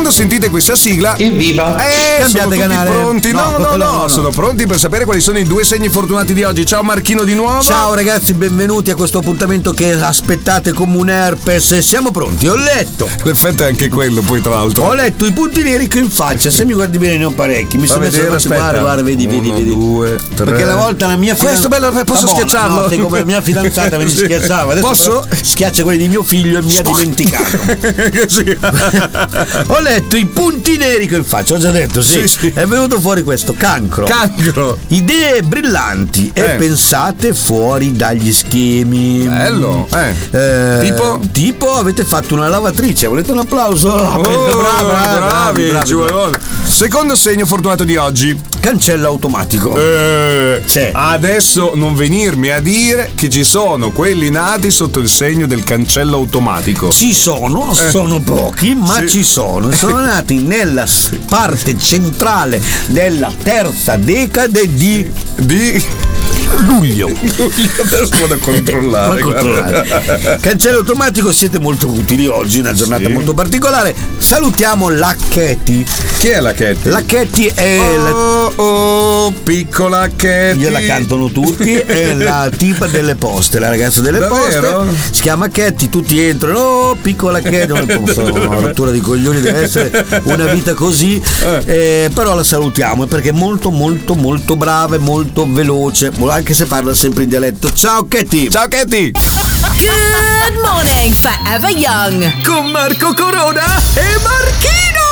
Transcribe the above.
quando sentite questa sigla, evviva, sono tutti canale. pronti. No, sono pronti per sapere quali sono i 2 segni fortunati di oggi. Ciao Marchino di nuovo. Ciao ragazzi, benvenuti a questo appuntamento che aspettate come un herpes. Siamo pronti, ho letto. L'effetto è anche quello, poi tra l'altro. Ho letto i punti neri che in faccia, se mi guardi bene ne ho parecchi. Mi sono messo a guarda, vedi. 2, 3. Perché la volta la mia Questo bello, posso schiacciarlo? No, sei come la mia fidanzata mi schiacciava. Adesso posso? Schiaccia quelli di mio figlio e mi ha dimenticato. Sì. Ho letto i punti neri che in faccia, ho già detto, sì. È venuto fuori questo cancro. Idee brillanti e pensate fuori dagli schemi. Bello. Tipo avete fatto una lavatrice. Volete un applauso? Bravi. Secondo segno fortunato di oggi. Cancello automatico. Adesso non venirmi a dire che ci sono quelli nati sotto il segno del cancello automatico. Ci sono pochi, ma ci sono. Sono nati nella parte centrale della terza decade di luglio. Adesso vado a controllare. Cancello automatico, siete molto utili oggi, una giornata molto particolare. Salutiamo la Katie. Chi è la Katie? La Katie è piccola Katie. Gliela cantano tutti. È la tipa delle poste, la ragazza delle Davvero? poste. Si chiama Katie, tutti entrano. Oh, piccola Katie. Una rottura di coglioni, deve essere una vita così. Però la salutiamo perché è molto molto molto brava e molto veloce, anche se parla sempre in dialetto. Ciao Katie. Ciao Katie. Good morning, Forever Young. Con Marco Corona e Marchino.